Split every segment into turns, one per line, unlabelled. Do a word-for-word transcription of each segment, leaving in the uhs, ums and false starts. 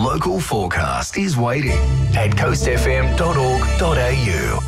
local forecast is waiting at coast f m dot org dot a u.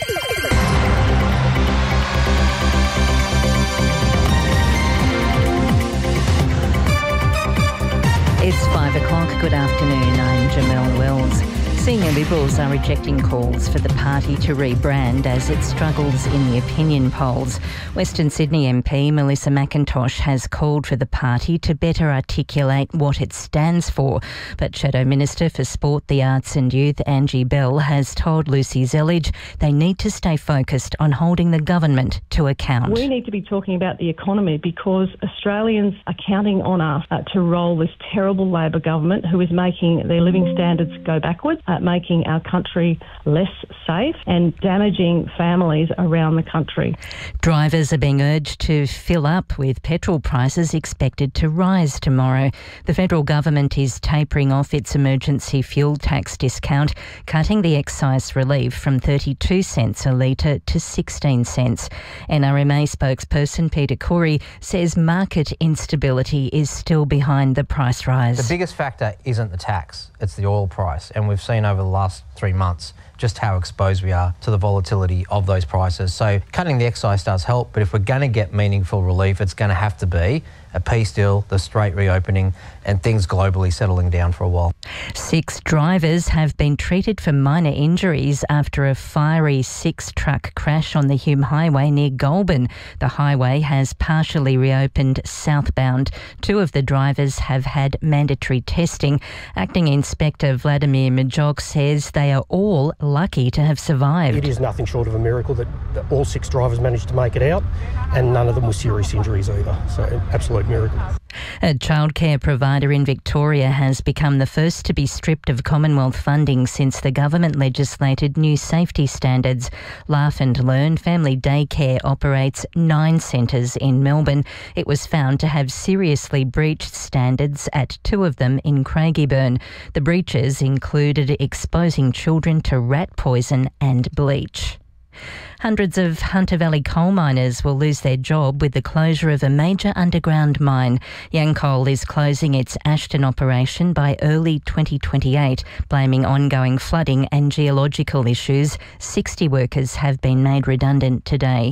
It's five o'clock. Good afternoon. I'm Jamelle Wells. Senior Liberals are rejecting calls for the party to rebrand as it struggles in the opinion polls. Western Sydney M P Melissa McIntosh has called for the party to better articulate what it stands for. But Shadow Minister for Sport, the Arts and Youth, Angie Bell, has told Lucy Zellige they need to stay focused on holding the government to account.
We need to be talking about the economy because Australians are counting on us uh, to roll this terrible Labor government who is making their living standards go backwards, uh, making our country less safe and damaging families around the country.
Drivers are being urged to fill up with petrol prices expected to rise tomorrow. The federal government is tapering off its emergency fuel tax discount, cutting the excise relief from thirty-two cents a litre to sixteen cents. N R M A spokesperson Peter Corey says market instability is still behind the price rise.
The biggest factor isn't the tax, it's the oil price, and we've seen over the last three months just how exposed we are to the volatility of those prices. So cutting the excise does help, but if we're going to get meaningful relief, it's going to have to be a peace deal, the straight reopening, and things globally settling down for a while.
Six drivers have been treated for minor injuries after a fiery six-truck crash on the Hume Highway near Goulburn. The highway has partially reopened southbound. Two of the drivers have had mandatory testing. Acting Inspector Vladimir Majok says they are all lucky to have survived.
It is nothing short of a miracle that, that all six drivers managed to make it out, and none of them were serious injuries either. So, absolute miracle.
A childcare provider in Victoria has become the first to be stripped of Commonwealth funding since the government legislated new safety standards. Laugh and Learn Family Daycare operates nine centres in Melbourne. It was found to have seriously breached standards at two of them in Craigieburn. The breaches included exposing children to rat poison and bleach. Hundreds of Hunter Valley coal miners will lose their job with the closure of a major underground mine. Yancoal is closing its Ashton operation by early twenty twenty-eight, blaming ongoing flooding and geological issues. sixty workers have been made redundant today.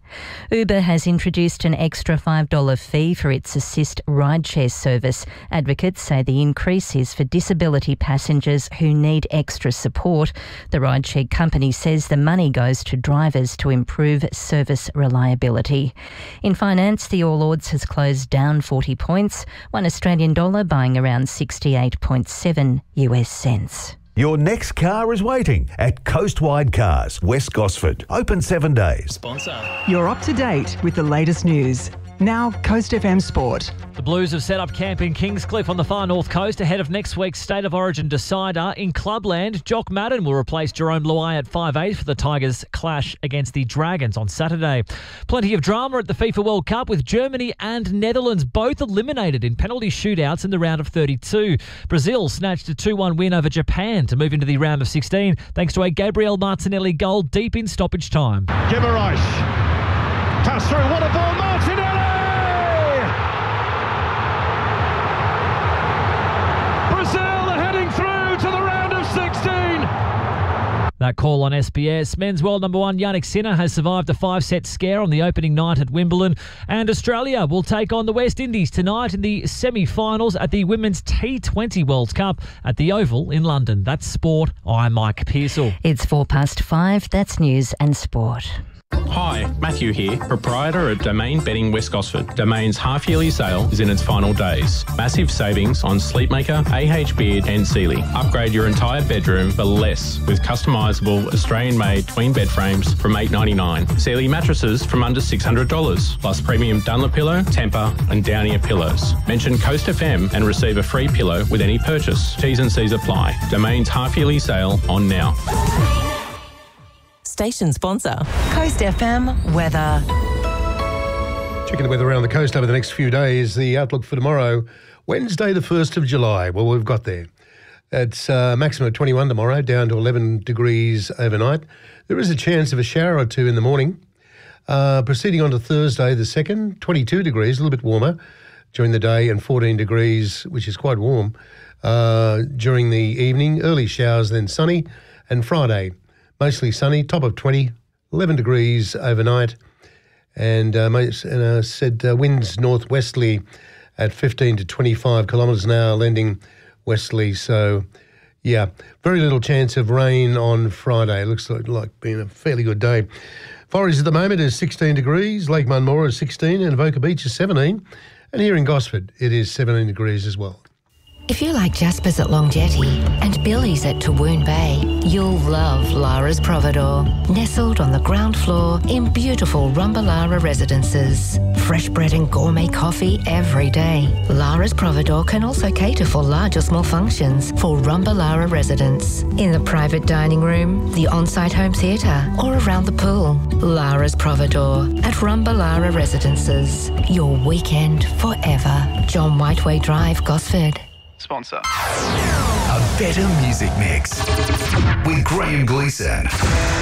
Uber has introduced an extra five dollars fee for its Assist rideshare service. Advocates say the increase is for disability passengers who need extra support. The rideshare company says the money goes to drivers to improve service reliability. In finance, the All Ords has closed down forty points, one Australian dollar buying around sixty-eight point seven U S cents.
Your next car is waiting at Coastwide Cars, West Gosford. Open seven days.
Sponsor.
You're up to date with the latest news. Now, Coast F M Sport.
The Blues have set up camp in Kingscliff on the far north coast ahead of next week's State of Origin decider. In Clubland, Jock Madden will replace Jerome Luai at five eight for the Tigers' clash against the Dragons on Saturday. Plenty of drama at the FIFA World Cup with Germany and Netherlands both eliminated in penalty shootouts in the round of thirty-two. Brazil snatched a two one win over Japan to move into the round of sixteen thanks to a Gabriel Martinelli goal deep in stoppage time.
Guimaraes. Pass through, what a ball, Martinelli! Brazil are heading through to the round of sixteen.
That call on S B S. Men's world number one Yannick Sinner has survived a five-set scare on the opening night at Wimbledon. And Australia will take on the West Indies tonight in the semi-finals at the Women's T twenty World Cup at the Oval in London. That's sport. I'm Mike Pearsall.
It's four past five. That's news and sport.
Hi, Matthew here, proprietor at Domain Bedding West Gosford. Domain's half-yearly sale is in its final days. Massive savings on Sleepmaker, A H Beard and Sealy. Upgrade your entire bedroom for less with customisable Australian-made twin bed frames from eight dollars ninety-nine. Sealy mattresses from under six hundred dollars, plus premium Dunlop-Pillow, Tempur and Downier pillows. Mention Coast F M and receive a free pillow with any purchase. T's and C's apply. Domain's half-yearly sale on now.
Station sponsor. Coast F M weather.
Checking the weather around the coast over the next few days. The outlook for tomorrow, Wednesday the first of July. Well, we've got there. It's uh, maximum of twenty-one tomorrow, down to eleven degrees overnight. There is a chance of a shower or two in the morning. Uh, proceeding on to Thursday the second, twenty-two degrees, a little bit warmer, during the day and fourteen degrees, which is quite warm, uh, during the evening. Early showers, then sunny. And Friday, mostly sunny, top of twenty, eleven degrees overnight. And, uh, most, and uh, said uh, winds northwesterly at fifteen to twenty-five kilometres an hour, lending westerly. So, yeah, very little chance of rain on Friday. Looks like, like being a fairly good day. Forest at the moment is sixteen degrees, Lake Munmora is sixteen, and Avoca Beach is seventeen. And here in Gosford, it is seventeen degrees as well.
If you like Jasper's at Long Jetty and Billy's at Tawoon Bay, you'll love Lara's Providore. Nestled on the ground floor in beautiful Rumbalara residences. Fresh bread and gourmet coffee every day. Lara's Providore can also cater for large or small functions for Rumbalara residents. In the private dining room, the on-site home theatre, or around the pool. Lara's Providore at Rumbalara residences. Your weekend forever. John Whiteway Drive, Gosford.
Sponsor. A better music mix with Graham Gleeson.